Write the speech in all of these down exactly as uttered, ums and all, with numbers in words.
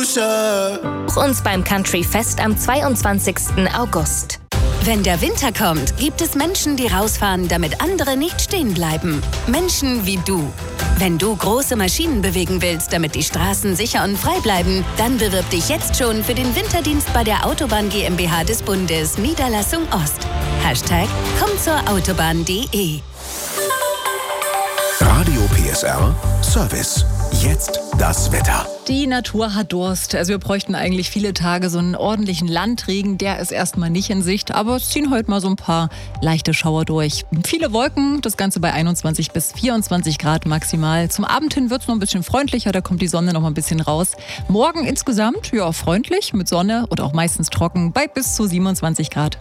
Buch uns beim Country Fest am zweiundzwanzigsten August. Wenn der Winter kommt, gibt es Menschen, die rausfahren, damit andere nicht stehen bleiben. Menschen wie du. Wenn du große Maschinen bewegen willst, damit die Straßen sicher und frei bleiben, dann bewirb dich jetzt schon für den Winterdienst bei der Autobahn GmbH des Bundes, Niederlassung Ost. Hashtag komm zur Autobahn punkt de. Radio P S R Service. Jetzt das Wetter. Die Natur hat Durst. Also wir bräuchten eigentlich viele Tage so einen ordentlichen Landregen. Der ist erstmal nicht in Sicht, aber es ziehen heute mal so ein paar leichte Schauer durch. Viele Wolken, das Ganze bei einundzwanzig bis vierundzwanzig Grad maximal. Zum Abend hin wird es noch ein bisschen freundlicher, da kommt die Sonne noch mal ein bisschen raus. Morgen insgesamt, ja, freundlich mit Sonne und auch meistens trocken bei bis zu siebenundzwanzig Grad.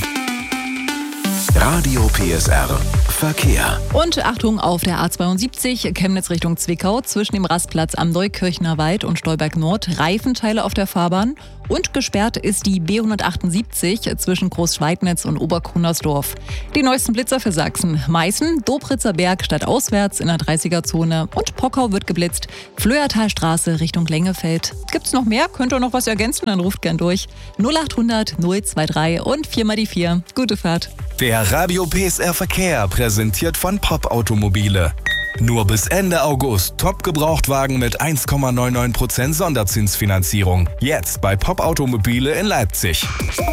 Radio P S R Verkehr. Und Achtung auf der A zweiundsiebzig, Chemnitz Richtung Zwickau, zwischen dem Rastplatz am Neukirchner Wald und Stolberg Nord, Reifenteile auf der Fahrbahn. Und gesperrt ist die B hundertachtundsiebzig zwischen Großschweidnitz und Oberkunnersdorf. Die neuesten Blitzer für Sachsen: Meißen, Dobritzer Berg stadtauswärts in der dreißiger-Zone und Pockau wird geblitzt, Flöhertalstraße Richtung Lengefeld. Gibt's noch mehr? Könnt ihr noch was ergänzen? Dann ruft gern durch. null achthundert null drei und vier mal die vier. Gute Fahrt. Der Radio P S R Verkehr präsentiert von Pop Automobile. Nur bis Ende August Top-Gebrauchtwagen mit eins Komma neunundneunzig Prozent Sonderzinsfinanzierung. Jetzt bei Pop Automobile in Leipzig.